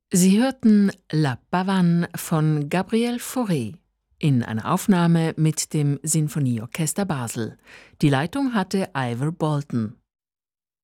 Sie hörten La Pavane von Gabriel Fauré in einer Aufnahme mit dem Sinfonieorchester Basel. Die Leitung hatte Ivor Bolton.